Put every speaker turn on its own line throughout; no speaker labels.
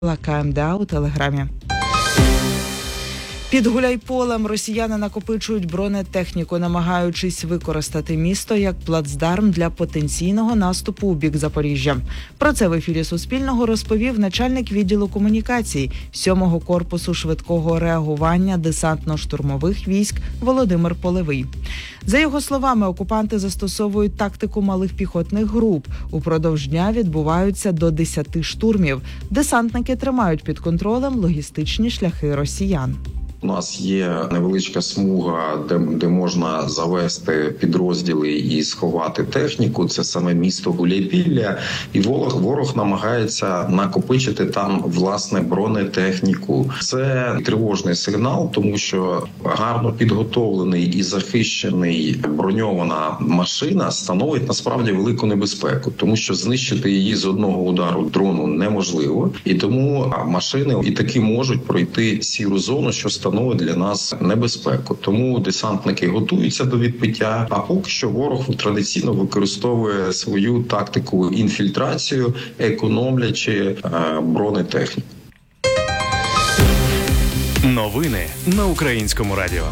КМДА у Телеграмі. Під Гуляйполем росіяни накопичують бронетехніку, намагаючись використати місто як плацдарм для потенційного наступу у бік Запоріжжя. Про це в ефірі Суспільного розповів начальник відділу комунікацій 7-го корпусу швидкого реагування десантно-штурмових військ Володимир Полевий. За його словами, окупанти застосовують тактику малих піхотних груп. Упродовж дня відбуваються до 10 штурмів. Десантники тримають під контролем логістичні шляхи росіян.
У нас є невеличка смуга, де можна завести підрозділи і сховати техніку. Це саме місто Гуляйпілля. І ворог намагається накопичити там, власне, бронетехніку. Це тривожний сигнал, тому що гарно підготовлений і захищений броньована машина становить насправді велику небезпеку, тому що знищити її з одного удару дрону неможливо. І тому машини і таки можуть пройти сіру зону, що становить для нас небезпеку. Тому десантники готуються до відбиття, а поки що ворог традиційно використовує свою тактику інфільтрацію, економлячи бронетехніку.
Новини на Українському радіо.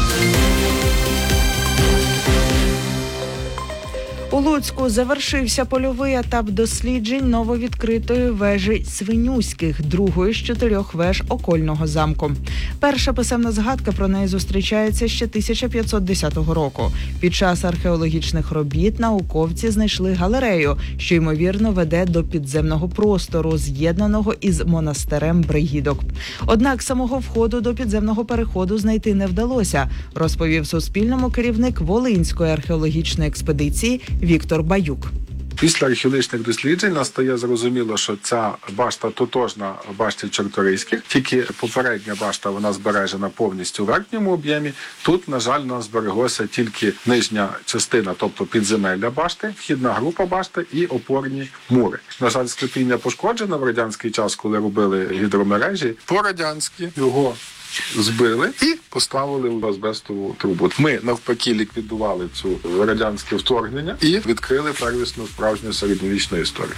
У Луцьку завершився польовий етап досліджень нововідкритої вежі Свинюських, другої з 4 веж окольного замку. Перша писемна згадка про неї зустрічається ще 1510 року. Під час археологічних робіт науковці знайшли галерею, що, ймовірно, веде до підземного простору, з'єднаного із монастирем Бригідок. Однак самого входу до підземного переходу знайти не вдалося, розповів Суспільному керівник Волинської археологічної експедиції Віктор Баюк.
Після археологічних досліджень нас стає зрозуміло, що ця башта тотожна башті Чорторийських, тільки попередня башта, вона збережена повністю у верхньому об'ємі. Тут, на жаль, у нас збереглося тільки нижня частина, тобто підземелля башти, вхідна група башти і опорні мури. На жаль, склепіння пошкоджено в радянський час, коли робили гідромережі. По-радянськи його збили і поставили в азбестову трубу. Ми, навпаки, ліквідували цю радянське вторгнення і відкрили первісну справжню середньовічну історію.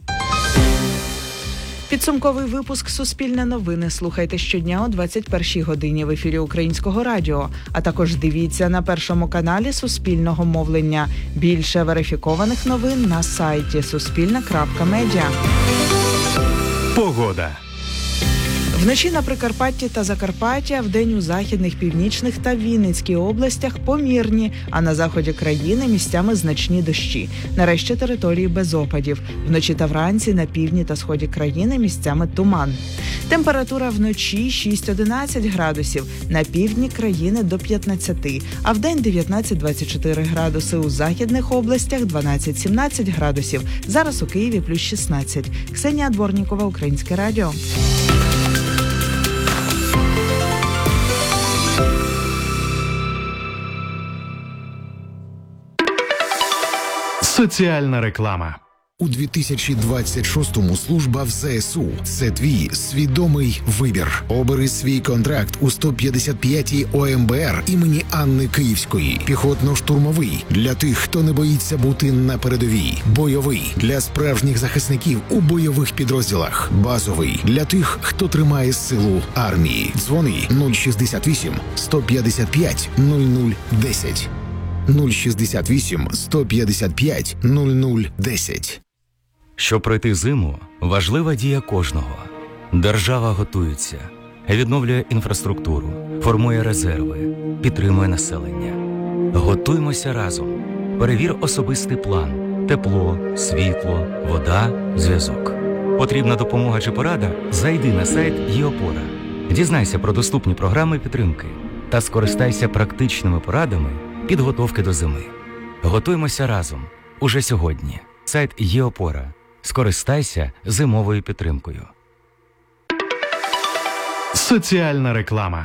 Підсумковий випуск «Суспільне новини» слухайте щодня о 21-й годині в ефірі Українського радіо, а також дивіться на Першому каналі Суспільного мовлення. Більше верифікованих новин на сайті suspilne.media.
Погода.
Вночі на Прикарпатті та Закарпатті, а вдень у західних, північних та Вінницькій областях помірні, а на заході країни місцями значні дощі. Нарешті території без опадів. Вночі та вранці на півдні та сході країни місцями туман. Температура вночі 6-11 градусів, на півдні країни до 15, а вдень 19-24 градуси, у західних областях 12-17 градусів. Зараз у Києві плюс 16. Ксенія Дворнікова, Українське радіо.
Соціальна реклама.
У 2026-му служба в ЗСУ – це твій свідомий вибір. Обери свій контракт у 155-й ОМБР імені Анни Київської. Піхотно-штурмовий – для тих, хто не боїться бути на передовій. Бойовий – для справжніх захисників у бойових підрозділах. Базовий – для тих, хто тримає силу армії. Дзвони 068 155 0010. 068 155 0010.
Щоб пройти зиму, важлива дія кожного. Держава готується, відновлює інфраструктуру, формує резерви, підтримує населення. Готуймося разом. Перевір особистий план. Тепло, світло, вода, зв'язок. Потрібна допомога чи порада? Зайди на сайт ЄОПОРА. Дізнайся про доступні програми підтримки та скористайся практичними порадами підготовки до зими. Готуймося разом. Уже сьогодні. Сайт ЄОПОРА. Скористайся зимовою підтримкою.
Соціальна реклама.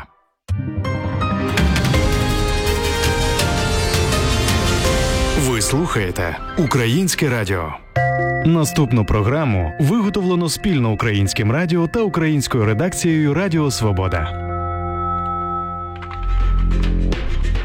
Ви слухаєте Українське радіо. Наступну програму виготовлено спільно Українським радіо та українською редакцією Радіо Свобода.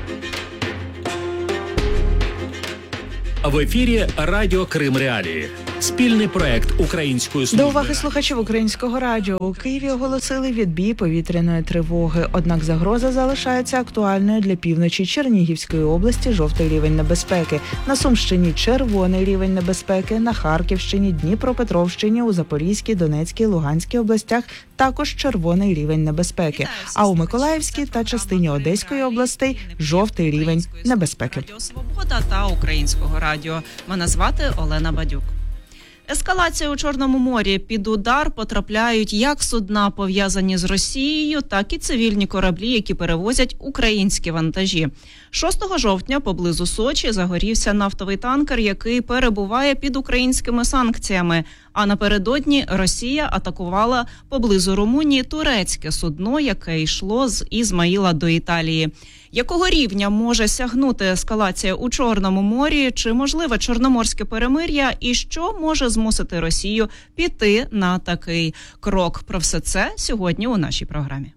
В ефірі Радіо Крим Реалії. Спільний проект Української служби.
До уваги слухачів Українського радіо. У Києві оголосили відбій повітряної тривоги. Однак загроза залишається актуальною для півночі Чернігівської області. Жовтий рівень небезпеки. На Сумщині червоний рівень небезпеки. На Харківщині, Дніпропетровщині, у Запорізькій, Донецькій, Луганській областях також червоний рівень небезпеки. А у Миколаївській та частині Одеської областей жовтий рівень небезпеки.
Радіо Свобода та Українського радіо. Мене звати Олена Бадюк. Ескалація у Чорному морі. Під удар потрапляють як судна, пов'язані з Росією, так і цивільні кораблі, які перевозять українські вантажі. 6 жовтня поблизу Сочі загорівся нафтовий танкер, який перебуває під українськими санкціями. А напередодні Росія атакувала поблизу Румунії турецьке судно, яке йшло з Ізмаїла до Італії. Якого рівня може сягнути ескалація у Чорному морі? Чи можливе чорноморське перемир'я? І що може змусити Росію піти на такий крок? Про все це сьогодні у нашій програмі.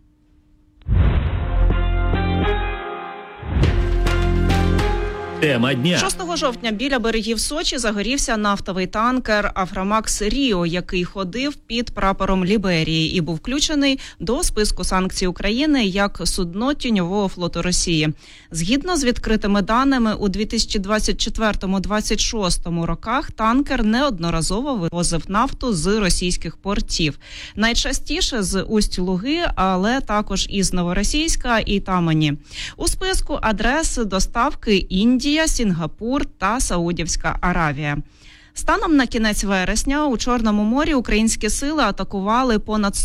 Тема дня.
6 жовтня біля берегів Сочі загорівся нафтовий танкер «Афромакс Ріо», який ходив під прапором Ліберії і був включений до списку санкцій України як судно тіньового флоту Росії. Згідно з відкритими даними, у 2024-2026 роках танкер неодноразово вивозив нафту з російських портів. Найчастіше з Усть-Луги, але також із Новоросійська і Тамані. У списку адрес доставки Індія, Сінгапур та Саудівська Аравія. Станом на кінець вересня у Чорному морі українські сили атакували понад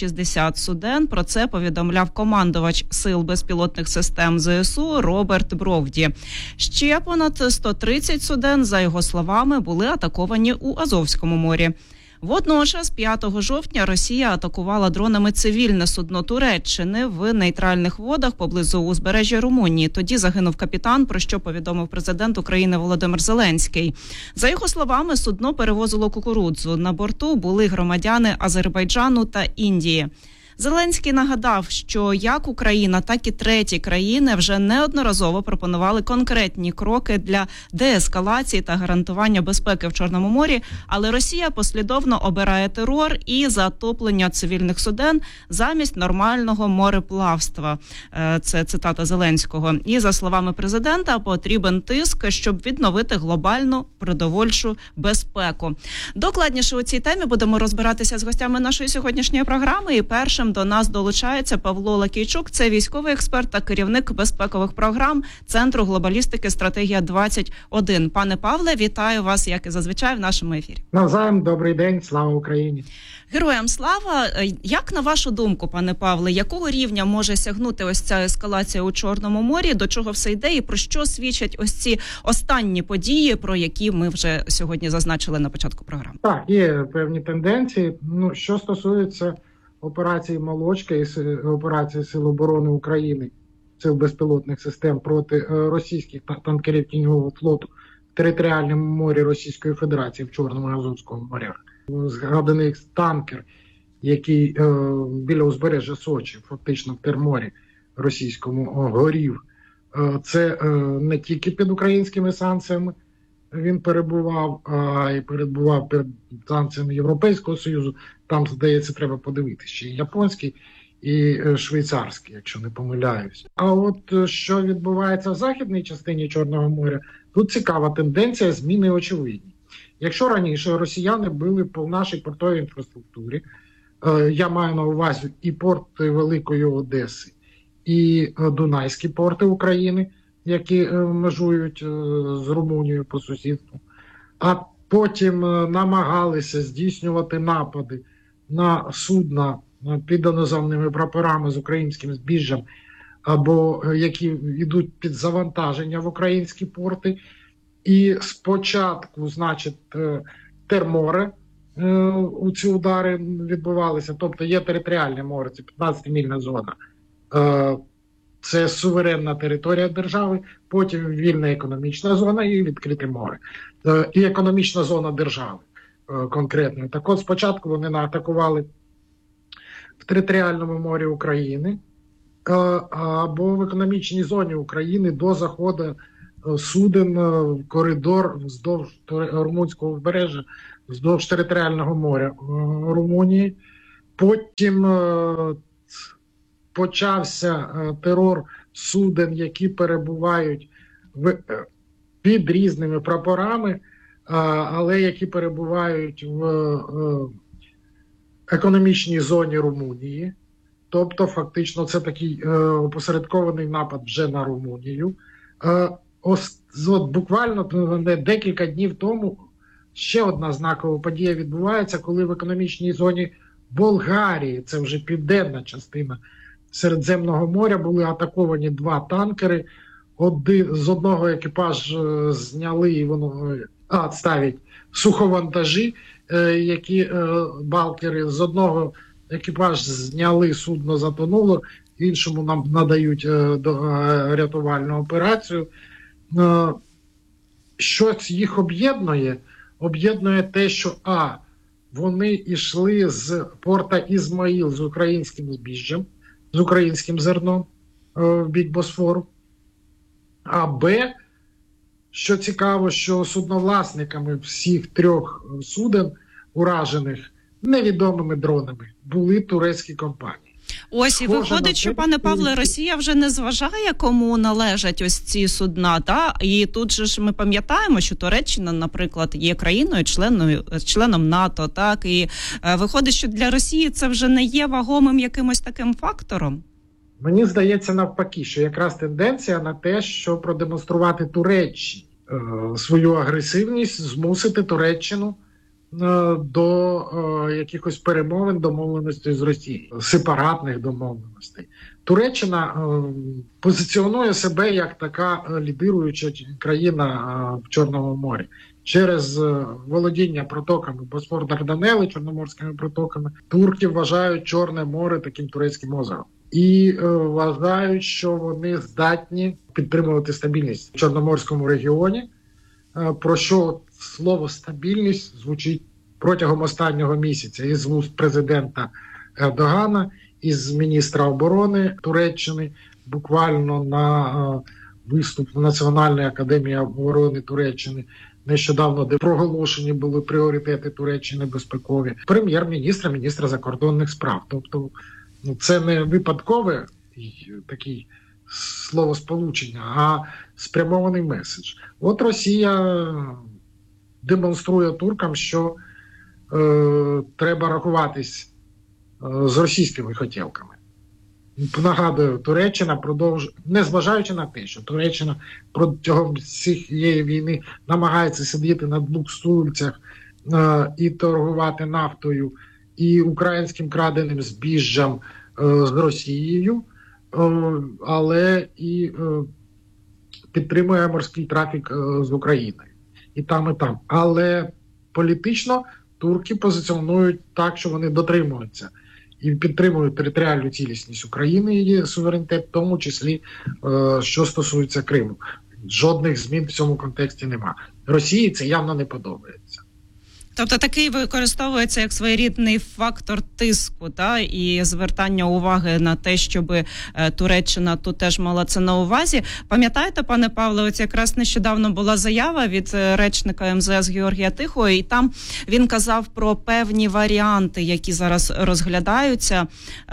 160 суден. Про це повідомляв командувач Сил безпілотних систем ЗСУ Роберт Бровді. Ще понад 130 суден, за його словами, були атаковані у Азовському морі. Водночас, 5 жовтня Росія атакувала дронами цивільне судно Туреччини в нейтральних водах поблизу узбережжя Румунії. Тоді загинув капітан, про що повідомив президент України Володимир Зеленський. За його словами, судно перевозило кукурудзу. На борту були громадяни Азербайджану та Індії. Зеленський нагадав, що як Україна, так і треті країни вже неодноразово пропонували конкретні кроки для деескалації та гарантування безпеки в Чорному морі, але Росія послідовно обирає терор і затоплення цивільних суден замість нормального мореплавства. Це цитата Зеленського. І, за словами президента, потрібен тиск, щоб відновити глобальну продовольчу безпеку. Докладніше у цій темі будемо розбиратися з гостями нашої сьогоднішньої програми. І першим до нас долучається Павло Лакійчук. Це військовий експерт та керівник безпекових програм Центру глобалістики «Стратегія-21». Пане Павле, вітаю вас, як і зазвичай, в нашому ефірі.
Навзаєм, добрий день, слава Україні.
Героям слава. Як, на вашу думку, пане Павле, якого рівня може сягнути ось ця ескалація у Чорному морі, до чого все йде і про що свідчать ось ці останні події, про які ми вже сьогодні зазначили на початку програми?
Так, є певні тенденції. Що стосується операції «Молочка» і операції Сил оборони України, Сил безпілотних систем проти російських танкерів тіньового флоту в територіальному морі Російської Федерації в Чорному і Азовському морях. Згаданий танкер, який біля узбережжя Сочі, фактично в Терморі російському, горів. Це не тільки під українськими санкціями він перебував, а й перебував під санкціями Європейського Союзу. Там, здається, треба подивитися, ще і японський, і швейцарський, якщо не помиляюсь. А от що відбувається в західній частині Чорного моря, тут цікава тенденція, зміни очевидні. Якщо раніше росіяни били по нашій портовій інфраструктурі, я маю на увазі і порти Великої Одеси, і Дунайські порти України, які межують з Румунією по сусідству, а потім намагалися здійснювати напади на судна під іноземними прапорами з українським збіжжям, або які йдуть під завантаження в українські порти. І спочатку, значить, Терморе у ці удари відбувалися, тобто є територіальне море, це 15-мільна зона. Це суверенна територія держави, потім вільна економічна зона і відкрите море. І економічна зона держави конкретно. Так от спочатку вони наатакували в територіальному морі України або в економічній зоні України до заходу суден, коридор вздовж Румунського узбережжя, вздовж територіального моря Румунії. Потім почався терор суден, які перебувають під різними прапорами, але які перебувають в економічній зоні Румунії. Тобто, фактично, це такий опосередкований напад вже на Румунію. Буквально декілька днів тому ще одна знакова подія відбувається, коли в економічній зоні Болгарії, це вже південна частина Середземного моря, були атаковані 2 танкери. З одного екіпаж зняли і ставить суховантажі, які балкери. З одного екіпаж зняли, судно затонуло, іншому нам надають рятувальну операцію. Щось їх об'єднує? Об'єднує те, що вони йшли з порта Ізмаїл з українським збіжжям, з українським зерном в бік Босфору. А Б, що цікаво, що судновласниками всіх 3 суден, уражених невідомими дронами, були турецькі компанії.
Ось, і виходить, що, пане Павле, Росія вже не зважає, кому належать ось ці судна, та? І тут же ж ми пам'ятаємо, що Туреччина, наприклад, є країною, членом НАТО, так? І виходить, що для Росії це вже не є вагомим якимось таким фактором?
Мені здається навпаки, що якраз тенденція на те, що продемонструвати Туреччині свою агресивність, змусити Туреччину до якихось перемовин, домовленостей з Росією, сепаратних домовленостей. Туреччина позиціонує себе як така лідируюча країна в Чорному морі. Через володіння протоками Босфор-Дарданели, Чорноморськими протоками, турки вважають Чорне море таким турецьким озером. І вважають, що вони здатні підтримувати стабільність в Чорноморському регіоні, про що слово «стабільність» звучить протягом останнього місяця із вуст президента Ердогана, із міністра оборони Туреччини, буквально на виступ в Національній академії оборони Туреччини, нещодавно, де проголошені були пріоритети Туреччини безпекові, прем'єр-міністра, міністра закордонних справ. Тобто це не випадкове такий словосполучення, а спрямований меседж. От Росія демонструє туркам, що треба рахуватись з російськими хотілками. Нагадую, Туреччина незважаючи на те, що Туреччина протягом цієї війни намагається сидіти на 2 стульцях і торгувати нафтою, і українським краденим збіжжям з Росією, але і підтримує морський трафік з Україною. І там, і там. Але політично турки позиціонують так, що вони дотримуються і підтримують територіальну цілісність України і її суверенітет, в тому числі, що стосується Криму. Жодних змін в цьому контексті нема. Росії це явно не подобається.
Тобто такий використовується як своєрідний фактор тиску, та, і звертання уваги на те, щоб Туреччина тут теж мала це на увазі. Пам'ятаєте, пане Павле, ось якраз нещодавно була заява від речника МЗС Георгія Тихого, і там він казав про певні варіанти, які зараз розглядаються,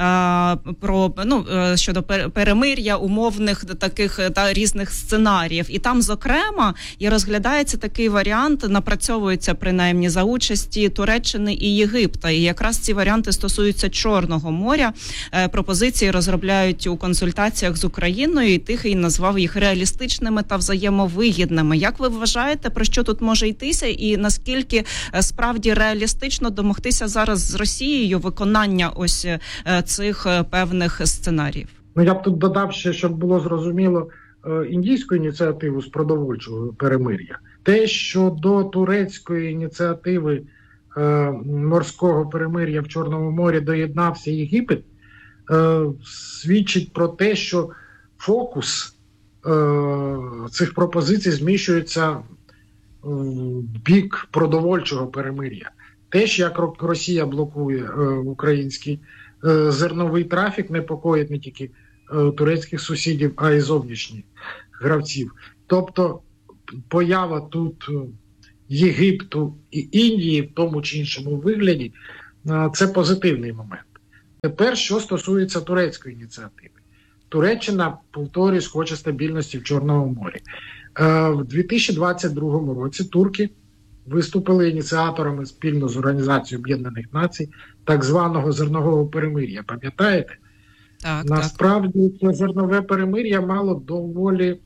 щодо перемир'я, умовних таких та різних сценаріїв. І там, зокрема, і розглядається такий варіант, напрацьовується принаймні за участі Туреччини і Єгипта. І якраз ці варіанти стосуються Чорного моря. Пропозиції розробляють у консультаціях з Україною, і Тихий назвав їх реалістичними та взаємовигідними. Як ви вважаєте, про що тут може йтися, і наскільки справді реалістично домогтися зараз з Росією виконання ось цих певних сценаріїв?
Я б тут додав ще, щоб було зрозуміло, індійську ініціативу з продовольчого перемир'я. Те, що до турецької ініціативи морського перемир'я в Чорному морі доєднався Єгипет, свідчить про те, що фокус цих пропозицій зміщується в бік продовольчого перемир'я. Теж, як Росія блокує український зерновий трафік, непокоїть не тільки турецьких сусідів, а й зовнішніх гравців. Тобто поява тут Єгипту і Індії в тому чи іншому вигляді – це позитивний момент. Тепер, що стосується турецької ініціативи. Туреччина, повторюсь, хоче стабільності в Чорному морі. В 2022 році турки виступили ініціаторами спільно з Організацією Об'єднаних Націй так званого зернового перемир'я. Пам'ятаєте?
Так,
насправді, це зернове перемир'я мало доволі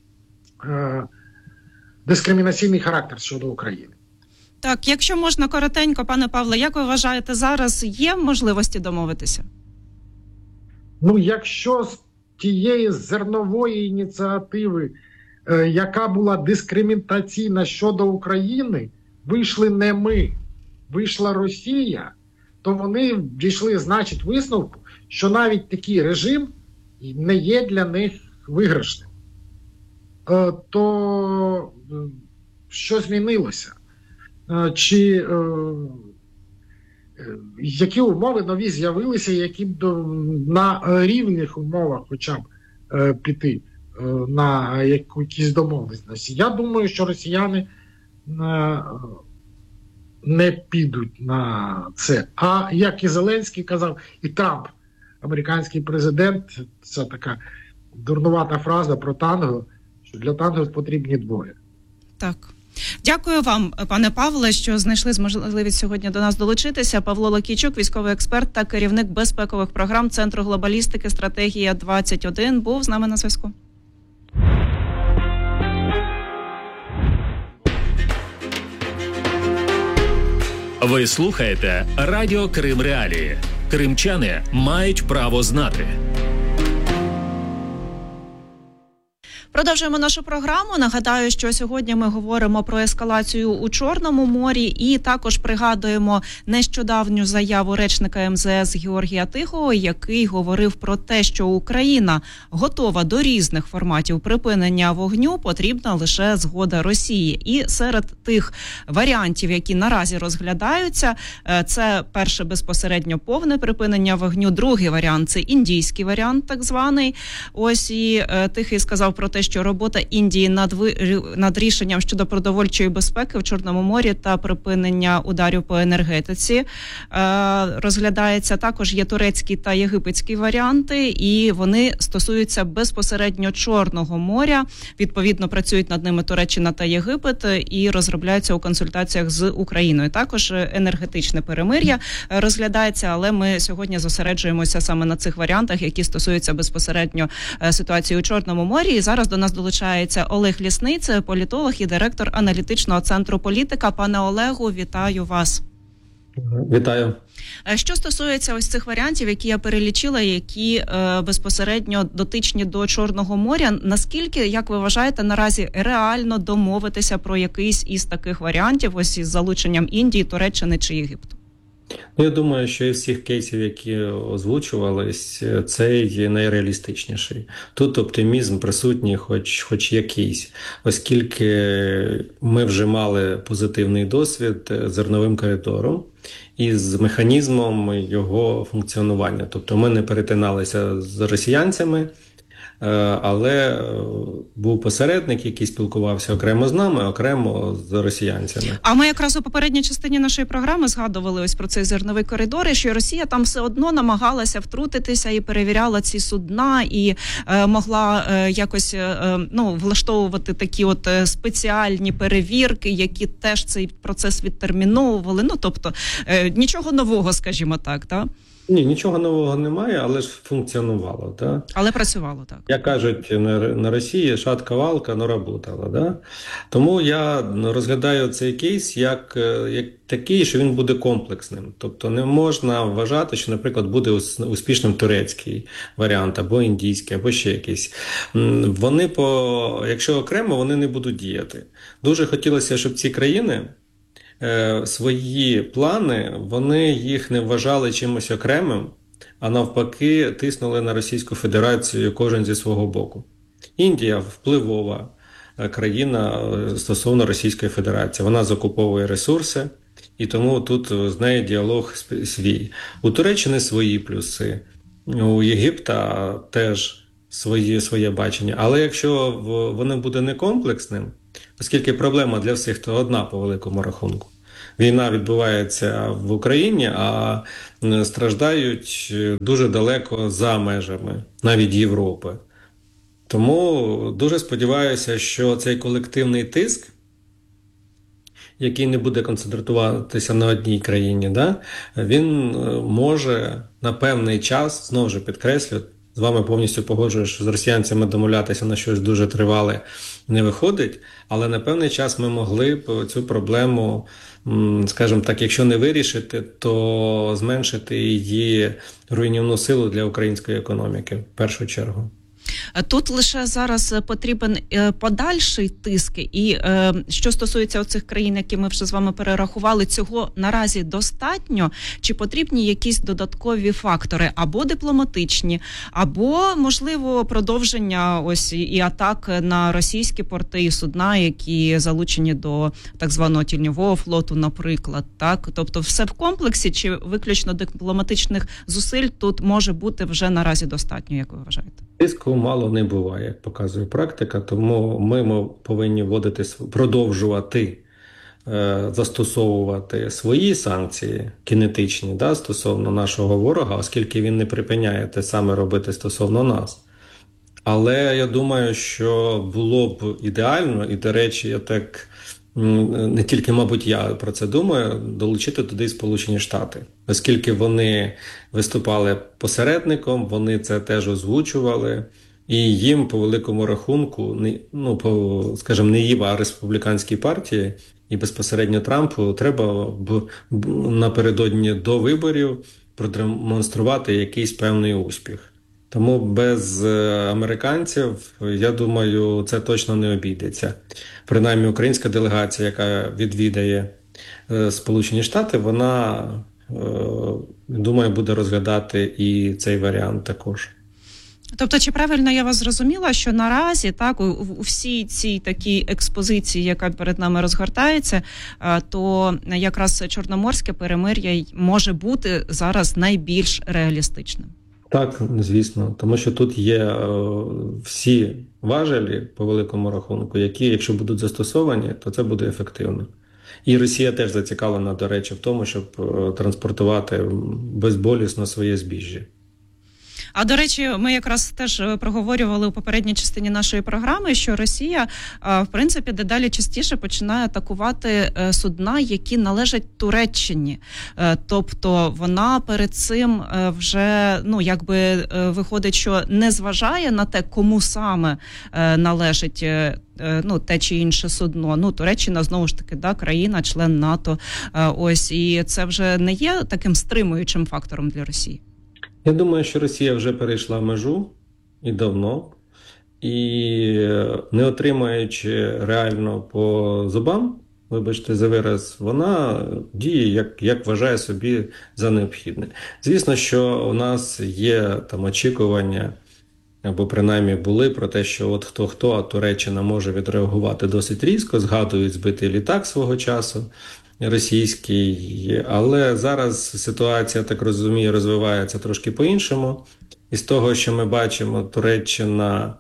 дискримінаційний характер щодо України.
Так, якщо можна коротенько, пане Павле, як ви вважаєте, зараз є можливості домовитися?
Якщо з тієї зернової ініціативи, яка була дискримінаційна щодо України, вийшли не ми, вийшла Росія, то вони дійшли, значить, висновку, що навіть такий режим не є для них виграшним. То що змінилося? Які умови нові з'явилися, які на рівних умовах хоча б піти на якісь домовленості? Я думаю, що росіяни не підуть на це. А як і Зеленський казав, і Трамп, американський президент, це така дурнувата фраза про танго, що для танго потрібні двоє.
Так. Дякую вам, пане Павле, що знайшли можливість сьогодні до нас долучитися. Павло Лакійчук, військовий експерт та керівник безпекових програм Центру глобалістики «Стратегія-21», був з нами на зв'язку.
Ви слухаєте Радіо Крим Реалії. Кримчани мають право знати.
Продовжуємо нашу програму. Нагадаю, що сьогодні ми говоримо про ескалацію у Чорному морі і також пригадуємо нещодавню заяву речника МЗС Георгія Тихого, який говорив про те, що Україна готова до різних форматів припинення вогню, потрібна лише згода Росії. І серед тих варіантів, які наразі розглядаються, це перше безпосередньо повне припинення вогню, другий варіант – це індійський варіант, так званий. Ось і Тихий сказав про те, що робота Індії над рішенням щодо продовольчої безпеки в Чорному морі та припинення ударів по енергетиці розглядається. Також є турецькі та єгипетські варіанти, і вони стосуються безпосередньо Чорного моря. Відповідно, працюють над ними Туреччина та Єгипет і розробляються у консультаціях з Україною. Також енергетичне перемир'я розглядається, але ми сьогодні зосереджуємося саме на цих варіантах, які стосуються безпосередньо ситуації у Чорному морі. І зараз до нас долучається Олег Лісний, це політолог і директор аналітичного центру «Політика». Пане Олегу, вітаю вас.
Вітаю.
Що стосується ось цих варіантів, які я перелічила, які безпосередньо дотичні до Чорного моря, наскільки, як ви вважаєте, наразі реально домовитися про якийсь із таких варіантів, ось із залученням Індії, Туреччини чи Єгипту?
Я думаю, що із всіх кейсів, які озвучувались, цей найреалістичніший. Тут оптимізм присутній хоч якийсь, оскільки ми вже мали позитивний досвід з зерновим коридором і з механізмом його функціонування. Тобто ми не перетиналися з росіянцями, але був посередник, який спілкувався окремо з нами, окремо з росіянцями.
А ми якраз у попередній частині нашої програми згадували ось про цей зерновий коридор, і що Росія там все одно намагалася втрутитися і перевіряла ці судна, і могла якось влаштовувати такі от спеціальні перевірки, які теж цей процес відтерміновували. Тобто нічого нового, скажімо так, так?
Ні, нічого нового немає, але ж функціонувало, так?
Але працювало, так.
Як кажуть на Росії, шатка-валка, но работала, да? Тому я розглядаю цей кейс як такий, що він буде комплексним. Тобто не можна вважати, що, наприклад, буде успішним турецький варіант, або індійський, або ще якийсь. Вони, якщо окремо, вони не будуть діяти. Дуже хотілося, щоб ці країни свої плани, вони їх не вважали чимось окремим, а навпаки тиснули на Російську Федерацію кожен зі свого боку. Індія впливова країна стосовно Російської Федерації. Вона закуповує ресурси, і тому тут з нею діалог свій. У Туреччини свої плюси, у Єгипта теж своє бачення. Але якщо воно буде не комплексним, оскільки проблема для всіх то одна по великому рахунку. Війна відбувається в Україні, а страждають дуже далеко за межами, навіть Європи. Тому дуже сподіваюся, що цей колективний тиск, який не буде концентруватися на одній країні, він може на певний час, знову ж підкреслю, з вами повністю погоджуюсь, що з росіянцями домовлятися на щось дуже тривале не виходить, але на певний час ми могли б цю проблему, скажімо так, якщо не вирішити, то зменшити її руйнівну силу для української економіки в першу чергу.
Тут лише зараз потрібен подальший тиск, і що стосується оцих країн, які ми вже з вами перерахували, цього наразі достатньо, чи потрібні якісь додаткові фактори, або дипломатичні, або, можливо, продовження ось і атак на російські порти і судна, які залучені до так званого тіньового флоту, наприклад, так? Тобто все в комплексі, чи виключно дипломатичних зусиль тут може бути вже наразі достатньо, як ви вважаєте?
Тиску мало не буває, як показує практика, тому ми повинні продовжувати застосовувати свої санкції кінетичні стосовно нашого ворога, оскільки він не припиняє те саме робити стосовно нас. Але я думаю, що було б ідеально, і, до речі, я так, не тільки, мабуть, я про це думаю, долучити туди і Сполучені Штати. Оскільки вони виступали посередником, вони це теж озвучували, і їм по великому рахунку, скажімо, не їм, а республіканській партії і безпосередньо Трампу треба б напередодні до виборів продемонструвати якийсь певний успіх. Тому без американців, я думаю, це точно не обійдеться. Принаймні, українська делегація, яка відвідає Сполучені Штати, вона, думаю, буде розглядати і цей варіант також.
Тобто, чи правильно я вас зрозуміла, що наразі так у всій цій такій експозиції, яка перед нами розгортається, то якраз чорноморське перемир'я може бути зараз найбільш реалістичним?
Так, звісно, тому що тут є всі важелі по великому рахунку, які, якщо будуть застосовані, то це буде ефективно. І Росія теж зацікавлена, до речі, в тому, щоб транспортувати безболісно своє збіжжя.
А, до речі, ми якраз теж проговорювали у попередній частині нашої програми, що Росія, в принципі, дедалі частіше починає атакувати судна, які належать Туреччині. Тобто вона перед цим вже, виходить, що не зважає на те, кому саме належить те чи інше судно. Туреччина, знову ж таки, країна, член НАТО. І це вже не є таким стримуючим фактором для Росії.
Я думаю, що Росія вже перейшла межу і давно, і не отримаючи реально по зубам, вибачте за вираз, вона діє, як вважає собі за необхідне. Звісно, що у нас є там очікування, або принаймні були, про те, що от хто-хто, а Туреччина може відреагувати досить різко, згадують збитий літак свого часу, російський, але зараз ситуація, так розумію, розвивається трошки по-іншому. І з того, що ми бачимо, Туреччина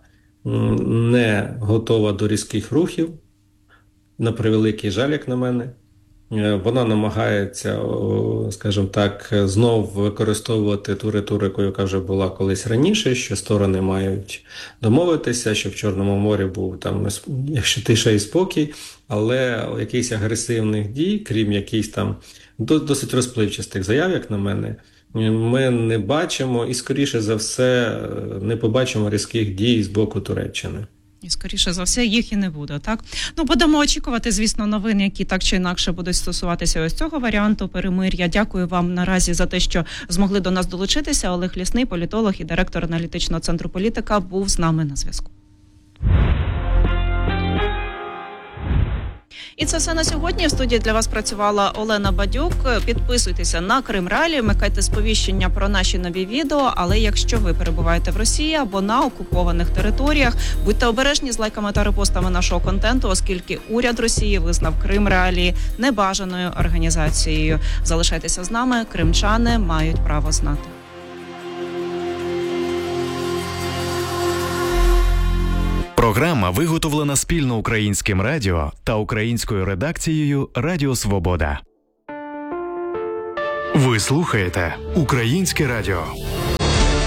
не готова до різких рухів, на превеликий жаль, як на мене. Вона намагається, скажімо так, знов використовувати ту риторику, яка вже була колись раніше, що сторони мають домовитися, що в Чорному морі був там, якщо тиша і спокій, але якихось агресивних дій, крім якихось там досить розпливчастих заяв, як на мене, ми не бачимо і, скоріше за все, не побачимо різких дій з боку Туреччини.
І, скоріше за все, їх і не буде, так? Будемо очікувати, звісно, новин, які так чи інакше будуть стосуватися ось цього варіанту перемир'я. Дякую вам наразі за те, що змогли до нас долучитися. Олег Лісний, політолог і директор аналітичного центру «Політика», був з нами на зв'язку. І це все на сьогодні. В студії для вас працювала Олена Бадюк. Підписуйтеся на Крим Реалії, вмикайте сповіщення про наші нові відео. Але якщо ви перебуваєте в Росії або на окупованих територіях, будьте обережні з лайками та репостами нашого контенту, оскільки уряд Росії визнав Крим Реалії небажаною організацією. Залишайтеся з нами. Кримчани мають право знати.
Програма виготовлена спільно Українським радіо та українською редакцією Радіо Свобода. Ви слухаєте Українське радіо.